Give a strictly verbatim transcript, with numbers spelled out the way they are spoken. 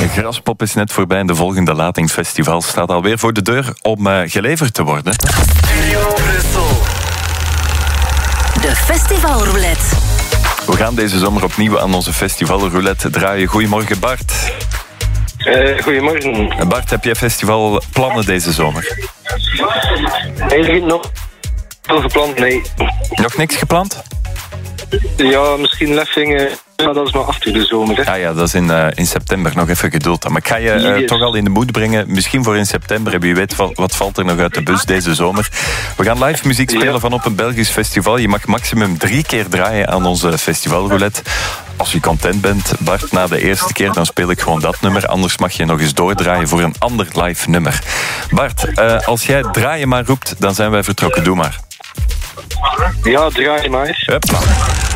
Graspop is net voorbij en de volgende Lating Festival staat alweer voor de deur om uh, geleverd te worden. Studio Brussel. De Festivalroulette. We gaan deze zomer opnieuw aan onze Festivalroulette draaien. Goedemorgen Bart. Uh, goedemorgen. Bart, heb jij festivalplannen deze zomer? Eigenlijk nog veel gepland, nee. Nog niks gepland? Ja, misschien Leffingen, maar dat is maar achter de zomer. Hè. Ah ja, dat is in, uh, in september. Nog even geduld. Maar ik ga je uh, toch al in de moed brengen. Misschien voor in september. En wie weet wat, wat valt er nog uit de bus deze zomer. We gaan live muziek spelen ja. van op een Belgisch festival. Je mag maximum drie keer draaien aan onze festivalroulette. Als je content bent, Bart, na de eerste keer, dan speel ik gewoon dat nummer. Anders mag je nog eens doordraaien voor een ander live nummer. Bart, uh, als jij draaien maar roept, dan zijn wij vertrokken. Doe maar. Ja, draai maar eens. Hupla.